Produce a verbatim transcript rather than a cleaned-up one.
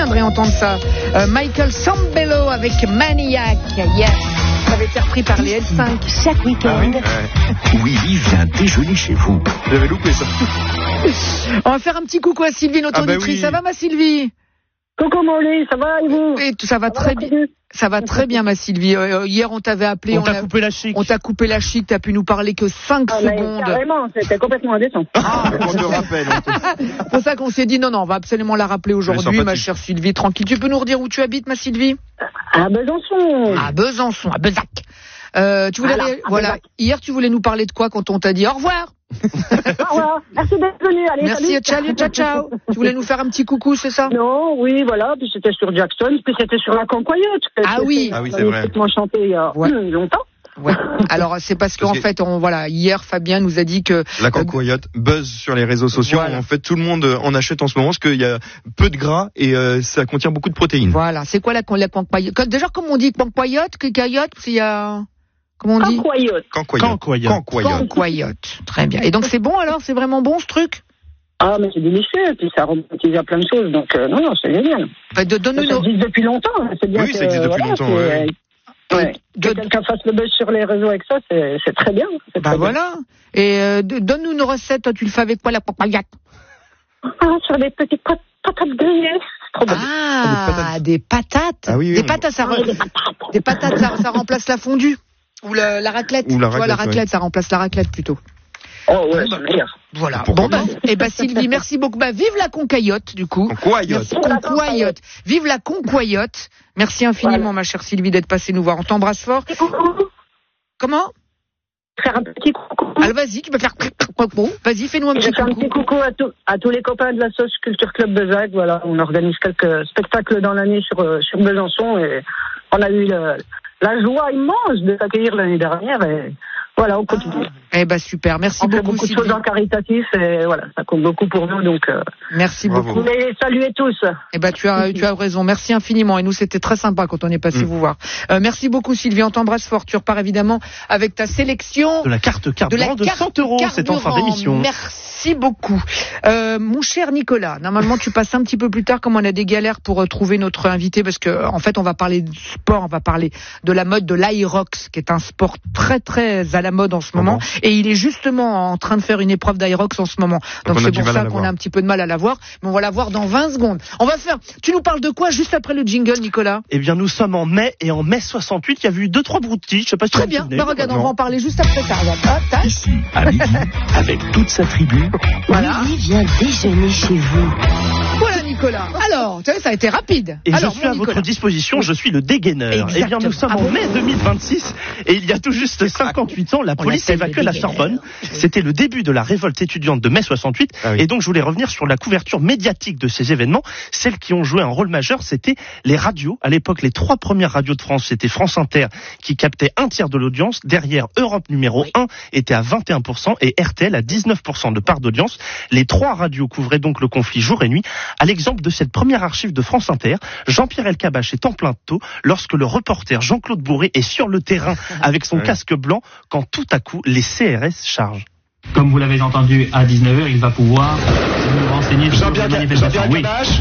viendrez entendre ça. Euh, Michael Sambello avec Maniac. Yes. Ça avait été repris par les L cinq chaque week-end. Ah oui, ouais. Willy vient déjeuner chez vous. J'avais loupé ça. On va faire un petit coucou à Sylvie, notre Ah bah auditrice. oui. Ça va, ma Sylvie? Coucou Molly, ça va et vous? Et tout, ça va très bien. Ça va très bien, ma Sylvie. Euh, hier, on t'avait appelé. On t'a a- coupé la chic. On t'a coupé la chic. T'as pu nous parler que cinq Ah, mais secondes. carrément, c'était complètement indécent. On te rappelle. on te- C'est pour ça qu'on s'est dit non, non, on va absolument la rappeler aujourd'hui, sympathique. ma chère Sylvie. Tranquille. Tu peux nous redire où tu habites, ma Sylvie? À Besançon. À Besançon, à Bezac. Euh, tu voulais, Voilà, aller- à voilà. Bezac. Hier, tu voulais nous parler de quoi quand on t'a dit au revoir? Au revoir. Merci d'être venu. Allez, Merci, salut. ciao, ciao, ciao. Tu voulais nous faire un petit coucou, c'est ça? Non, oui, voilà. Puis c'était sur Jackson, puis c'était sur la Concoyote. Ah oui. Ah oui, c'est vrai. Moi chanté il y a Ouais. hum, longtemps. Ouais. Alors, c'est parce qu'en Parce que- fait, on, voilà, hier, Fabien nous a dit que, La cancoyote buzz sur les réseaux sociaux. Voilà. En fait, tout le monde en achète en ce moment parce qu'il y a peu de gras et euh, ça contient beaucoup de protéines. voilà, c'est quoi la, la cancoyote? Déjà, comme on dit cancoyote, cancoyote, s'il y a, comment on dit? Concoyote. Cancoyote. Cancoyote. Cancoyote. Cancoyote. Très bien. Et donc, c'est bon alors? C'est vraiment bon, ce truc? Ah, mais c'est délicieux. Puis ça remonte à plein de choses. Donc, euh, non, non, c'est génial. Bah, de, donne-nous Ça nos- existe depuis longtemps. C'est bien Oui, que, ça existe depuis voilà, longtemps, que, ouais. euh, ouais. de- Que quelqu'un fasse le buzz sur les réseaux avec ça, c'est c'est très bien. C'est Bah très bien. voilà. Et euh, de- donne-nous nos recettes. Toi, tu le fais avec quoi, la cancoyote? Ah, sur des petites pat- patates grillées. C'est trop bien. Ah, des patates. Ah oui, oui, des on- patates, ça, Ah, re- des patates. des patates, ça, ça remplace la fondue. Ou la, la raclette. Ou la Tu vois, la raclette, raclette, ça remplace la raclette plutôt. Oh, ouais, c'est meilleur. Voilà. Pourquoi Bon, bah, et bah, Sylvie, merci beaucoup. Bah, vive la concoyote, du coup. Cancoyote. Merci, concoyote. Vive la concoyote. Merci infiniment, Voilà. ma chère Sylvie, d'être passée nous voir. On t'embrasse fort. Petit coucou. Comment? Faire un petit coucou. Alors, vas-y, tu peux faire. Vas-y, fais-nous un Je petit fais un coucou. petit coucou à, tout- à tous les copains de la Sauce Culture Club Bezac. Voilà, on organise quelques spectacles dans l'année sur, euh, sur Besançon et on a eu le- la joie immense de t'accueillir l'année dernière et voilà, on continue. Eh ben, super. Merci on fait beaucoup, beaucoup de Sylvie. choses en caritatif et voilà, ça compte beaucoup pour nous. Donc, euh, Merci Bravo. beaucoup. vous les saluez tous. Eh ben, tu as, tu as raison. Merci infiniment. Et nous, c'était très sympa quand on est passé Mm. vous voir. Euh, merci beaucoup, Sylvie. On t'embrasse fort. Tu repars évidemment avec ta sélection De la carte carburant de, carte cent euros, c'est en fin carburant. d'émission. Merci beaucoup. Euh, mon cher Nicolas, normalement, tu passes un petit peu plus tard, comme on a des galères pour euh, trouver notre invité, parce que, en fait, on va parler de sport, on va parler de la mode de l'Aerox, qui est un sport très, très à la mode en ce moment. Et il est justement en train de faire une épreuve d'Aerox en ce moment. Donc, on a c'est du pour mal à ça la qu'on a voir. un petit peu de mal à la voir. Mais on va la voir dans vingt secondes. On va faire, tu nous parles de quoi juste après le jingle, Nicolas? Eh bien, nous sommes en mai, et en mai soixante-huit, il y a eu deux, trois broutilles, je sais pas si Très vous vous bien. souvenez. Bah, regarde, on Non. va en parler juste après ça. Regarde. Ah, tac. Ici, à midi, avec toute sa tribu, Voilà. Willy vient déjeuner chez vous. Voilà, Nicolas. Alors, tu vois, ça a été rapide. Et Alors, je suis mon à votre Nicolas. disposition, je suis le dégaineur. Eh bien, Exactement. nous sommes Ah en bon mai deux mille vingt-six, et il y a tout juste cinquante-huit ans, la police l'appelle évacuait le la dégaineur. Sorbonne. C'était le début de la révolte étudiante de mai soixante-huit. Ah oui. Et donc, je voulais revenir sur la couverture médiatique de ces événements. Celles qui ont joué un rôle majeur, c'était les radios. À l'époque, les trois premières radios de France, c'était France Inter, qui captait un tiers de l'audience. Derrière, Europe numéro un était à vingt et un pour cent et R T L à dix-neuf pour cent de part d'audience. Les trois radios couvraient donc le conflit jour et nuit. À l'exemple de cette première archive de France Inter, Jean-Pierre Elkabbach est en plein taux lorsque le reporter Jean-Claude Bourré est sur le terrain avec son Ouais. casque blanc quand tout à coup les C R S chargent. Comme vous l'avez entendu, à dix-neuf heures, il va pouvoir nous renseigner sur Jean-Pierre la manifestation. Jean-Pierre Oui. Elkabbach.